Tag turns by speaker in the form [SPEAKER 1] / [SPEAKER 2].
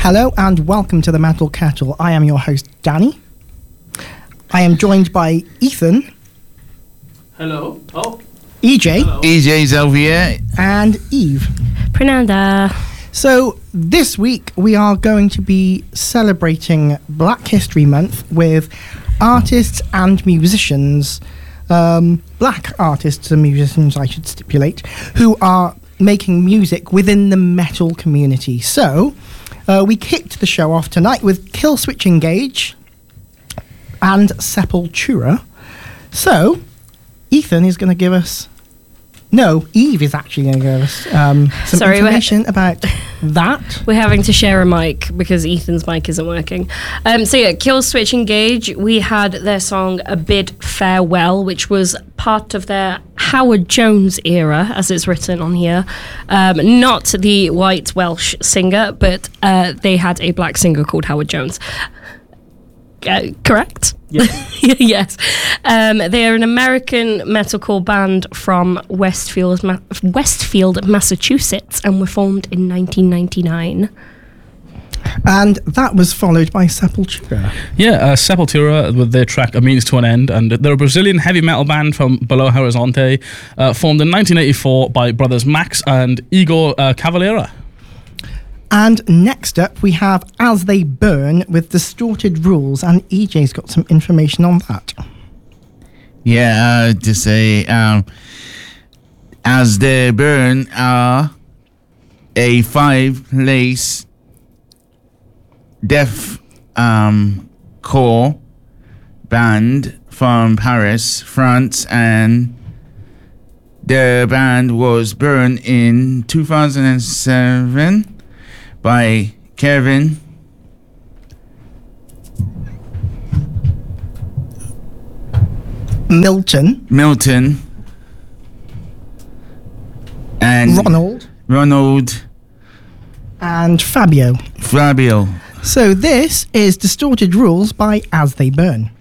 [SPEAKER 1] Hello and welcome to the Metal Kettle. I am your host, Danny. I am joined by Ethan.
[SPEAKER 2] Hello. Oh.
[SPEAKER 1] EJ.
[SPEAKER 2] Hello.
[SPEAKER 3] EJ's over here.
[SPEAKER 1] And Eve.
[SPEAKER 4] Prananda.
[SPEAKER 1] So this week we are going to be celebrating Black History Month with artists and musicians, black artists and musicians, I should stipulate, who are making music within the metal community. So we kicked the show off tonight with Killswitch Engage and Sepultura. So Ethan is going to give us... No, Eve is actually going to give us some information about that.
[SPEAKER 4] We're having to share a mic because Ethan's mic isn't working. Killswitch Engage, we had their song A Bid Farewell, which was part of their Howard Jones era, as it's written on here. Not the white Welsh singer, but they had a black singer called Howard Jones. Correct?
[SPEAKER 2] Yes.
[SPEAKER 4] Yes. They are an American metalcore band from Westfield, Massachusetts, and were formed in 1999.
[SPEAKER 1] And that was followed by Sepultura.
[SPEAKER 2] Yeah, Sepultura with their track A Means to an End, and they're a Brazilian heavy metal band from Belo Horizonte, formed in 1984 by brothers Max and Igor Cavalera.
[SPEAKER 1] And next up, we have As They Burn with Distorted Rules, and EJ's got some information on that.
[SPEAKER 3] Yeah, to say, As They Burn are a 5-lace death core band from Paris, France, and the band was burned in 2007 by Kevin
[SPEAKER 1] Milton
[SPEAKER 3] and Ronald
[SPEAKER 1] and Fabio.
[SPEAKER 3] Fabio.
[SPEAKER 1] So this is Distorted Rules by As They Burn.